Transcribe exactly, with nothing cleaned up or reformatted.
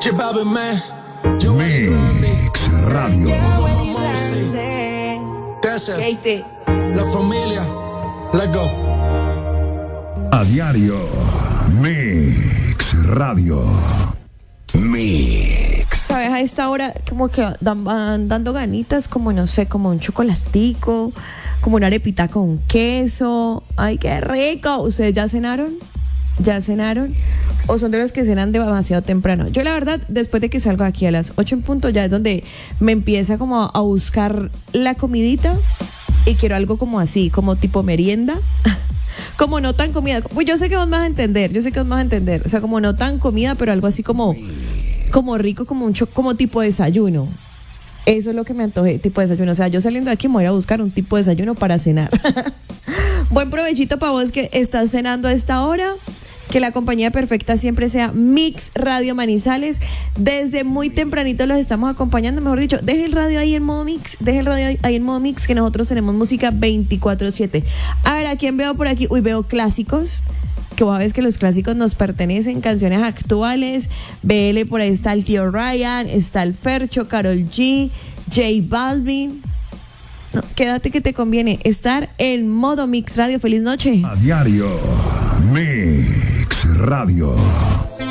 Mix Radio. Kate. La familia, let's go. A diario, Mix Radio. Mix. ¿Sabes? A esta hora como que dan, van dando ganitas, como no sé, como un chocolatico, como una arepita con queso. ¡Ay, qué rico! ¿Ustedes ya cenaron? ¿Ya cenaron? ¿O son de los que cenan demasiado temprano? Yo la verdad, después de que salgo aquí a las ocho en punto, ya es donde me empieza como a buscar la comidita y quiero algo como así, como tipo merienda. Como no tan comida. Pues yo sé que vos me vas a entender, yo sé que vos me vas a entender. O sea, como no tan comida, pero algo así como, como rico, como un cho- como tipo desayuno. Eso es lo que me antojé, tipo de desayuno. O sea, yo saliendo de aquí me voy a buscar un tipo de desayuno para cenar. Buen provechito para vos que estás cenando a esta hora. Que la compañía perfecta siempre sea Mix Radio Manizales. Desde muy tempranito los estamos acompañando. Mejor dicho, deje el radio ahí en modo mix. Deje el radio ahí en modo mix, que nosotros tenemos música veinticuatro siete. A ver, ¿a quién veo por aquí? Uy, veo clásicos. Que vos sabés que los clásicos nos pertenecen, canciones actuales. B L, por ahí está el tío Ryan, está el Fercho, Karol G, J Balvin. No, quédate que te conviene estar en modo Mix Radio. Feliz noche. A diario, Mix Radio.